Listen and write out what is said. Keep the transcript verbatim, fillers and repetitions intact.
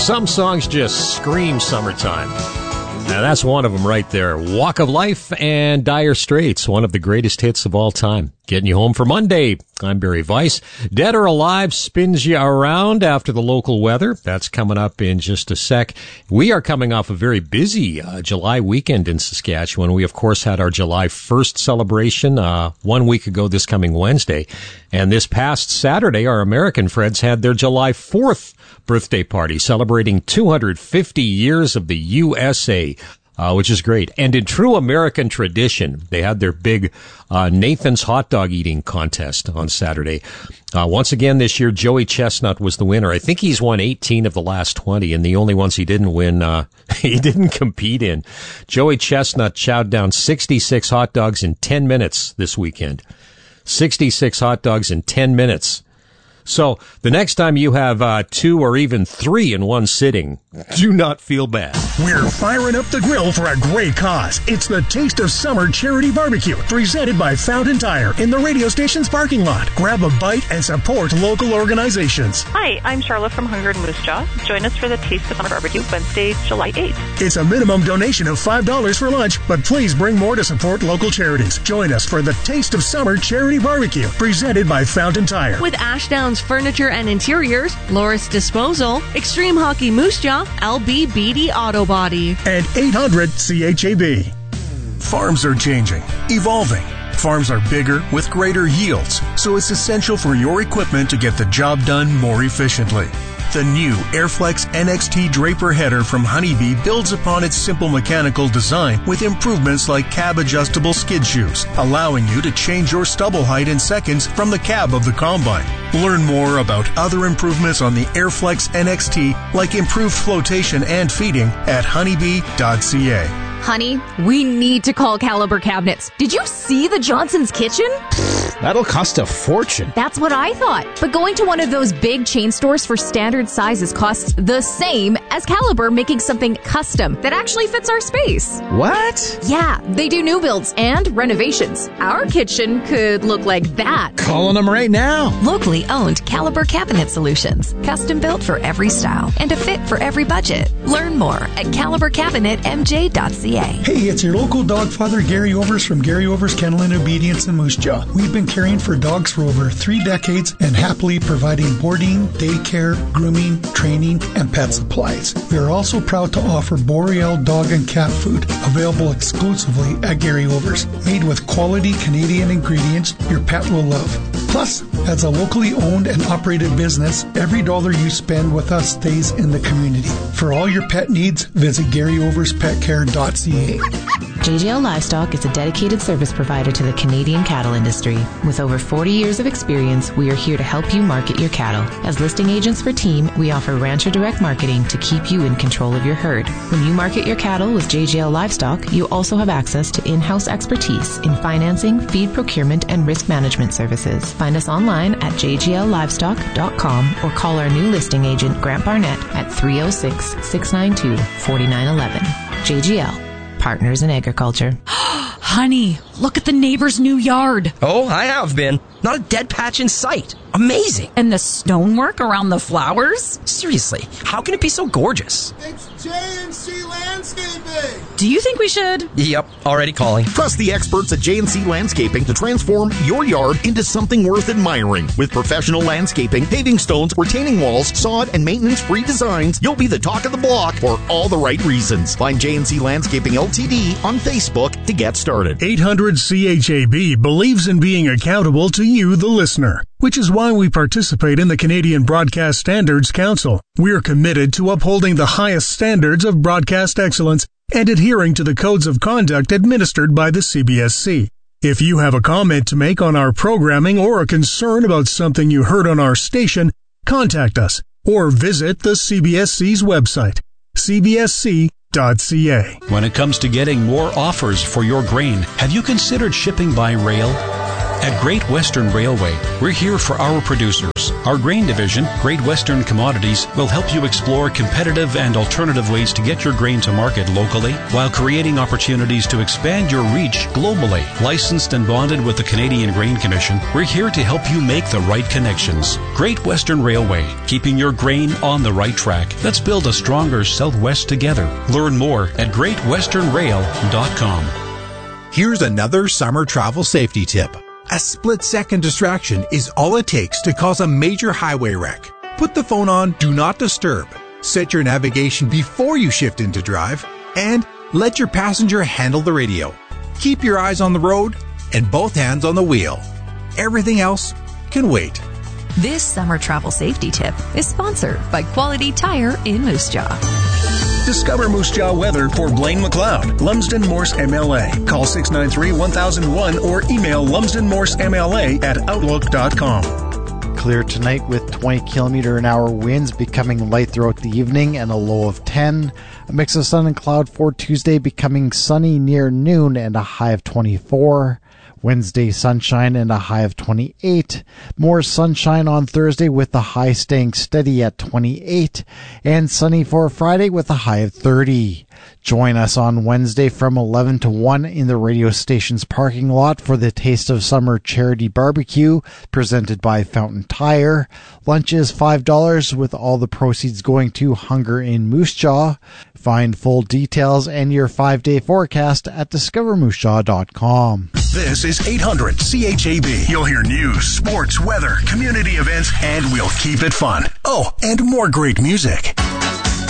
Some songs just scream summertime. Now, that's one of them right there. Walk of Life and Dire Straits, one of the greatest hits of all time. Getting you home for Monday. I'm Barry Weiss. Dead or Alive spins you around after the local weather. That's coming up in just a sec. We are coming off a very busy uh, July weekend in Saskatchewan. We, of course, had our July first celebration uh, one week ago this coming Wednesday. And this past Saturday, our American friends had their July fourth birthday party, celebrating two hundred fifty years of the U S A, uh, which is great. And in true American tradition, they had their big uh, Nathan's hot dog eating contest on Saturday. Uh, once again this year, Joey Chestnut was the winner. I think he's won eighteen of the last twenty, and the only ones he didn't win, uh, he didn't compete in. Joey Chestnut chowed down sixty-six hot dogs in ten minutes this weekend. sixty-six hot dogs in ten minutes. So the next time you have uh, two or even three in one sitting, do not feel bad. We're firing up the grill for a great cause. It's the Taste of Summer Charity Barbecue, presented by Fountain Tire in the radio station's parking lot. Grab a bite and support local organizations. Hi, I'm Charlotte from Hunger and Moose Jaw. Join us for the Taste of Summer Barbecue, Wednesday, July eighth. It's a minimum donation of five dollars for lunch, but please bring more to support local charities. Join us for the Taste of Summer Charity Barbecue, presented by Fountain Tire. With Ashdown's Furniture and Interiors, Loris Disposal, Extreme Hockey Moose Jaw, L B Beatty Auto Body, and eight hundred C H A B. Farms are changing, evolving. Farms are bigger with greater yields, so it's essential for your equipment to get the job done more efficiently. The new Airflex N X T Draper header from Honeybee builds upon its simple mechanical design with improvements like cab-adjustable skid shoes, allowing you to change your stubble height in seconds from the cab of the combine. Learn more about other improvements on the Airflex N X T, like improved flotation and feeding, at honeybee dot c a. Honey, we need to call Caliber Cabinets. Did you see the Johnson's Kitchen? That'll cost a fortune. That's what I thought. But going to one of those big chain stores for standard sizes costs the same as Caliber making something custom that actually fits our space. What? Yeah, they do new builds and renovations. Our kitchen could look like that. Calling them right now. Locally owned Caliber Cabinet Solutions. Custom built for every style and a fit for every budget. Learn more at caliber cabinet m j dot c a. Hey, it's your local dog father, Gary Overs from Gary Overs Kennel and Obedience in Moose Jaw. We've been caring for dogs for over three decades and happily providing boarding, daycare, grooming, training, and pet supplies. We are also proud to offer Boreal dog and cat food, available exclusively at Gary Overs. Made with quality Canadian ingredients your pet will love. Plus, as a locally owned and operated business, every dollar you spend with us stays in the community. For all your pet needs, visit gary overs pet care dot c a. J J L Livestock is a dedicated service provider to the Canadian cattle industry. With over forty years of experience, we are here to help you market your cattle. As listing agents for Team, we offer Rancher Direct Marketing to keep you in control of your herd. When you market your cattle with J J L Livestock, you also have access to in-house expertise in financing, feed procurement, and risk management services. Find us online at j g l livestock dot com or call our new listing agent, Grant Barnett, at three oh six, six nine two, four nine one one. J G L, Partners in Agriculture. Honey, look at the neighbor's new yard. Oh, I have been. Not a dead patch in sight. Amazing. And the stonework around the flowers? Seriously, how can it be so gorgeous? It's J and C Landscaping. Do you think we should? Yep, already calling. Trust the experts at J and C Landscaping to transform your yard into something worth admiring. With professional landscaping, paving stones, retaining walls, sod, and maintenance-free designs, you'll be the talk of the block for all the right reasons. Find J and C Landscaping L T D on Facebook to get started. eight hundred C H A B believes in being accountable to you, the listener, which is why we participate in the Canadian Broadcast Standards Council. We're committed to upholding the highest standards of broadcast excellence and adhering to the codes of conduct administered by the C B S C. If you have a comment to make on our programming or a concern about something you heard on our station, contact us or visit the C B S C's website, c b s c dot c a. When it comes to getting more offers for your grain, have you considered shipping by rail? At Great Western Railway, we're here for our producers. Our grain division, Great Western Commodities, will help you explore competitive and alternative ways to get your grain to market locally while creating opportunities to expand your reach globally. Licensed and bonded with the Canadian Grain Commission, we're here to help you make the right connections. Great Western Railway, keeping your grain on the right track. Let's build a stronger Southwest together. Learn more at great western rail dot com. Here's another summer travel safety tip. A split-second distraction is all it takes to cause a major highway wreck. Put the phone on Do Not Disturb. Set your navigation before you shift into drive, and let your passenger handle the radio. Keep your eyes on the road and both hands on the wheel. Everything else can wait. This summer travel safety tip is sponsored by Quality Tire in Moose Jaw. Discover Moose Jaw weather for Blaine McLeod, Lumsden Morse M L A. Call six nine three, one thousand one or email lumsden morse m l a at outlook dot com. Clear tonight with twenty kilometer an hour winds becoming light throughout the evening and a low of ten. A mix of sun and cloud for Tuesday, becoming sunny near noon and a high of twenty-four. Wednesday, sunshine and a high of twenty-eight. More sunshine on Thursday with the high staying steady at twenty-eight. And sunny for Friday with a high of thirty. Join us on Wednesday from eleven to one in the radio station's parking lot for the Taste of Summer charity barbecue presented by Fountain Tire. Lunch is five dollars with all the proceeds going to Hunger in Moose Jaw. Find full details and your five-day forecast at discover moose jaw dot com. This is eight hundred C H A B. You'll hear news, sports, weather, community events, and we'll keep it fun. Oh, and more great music.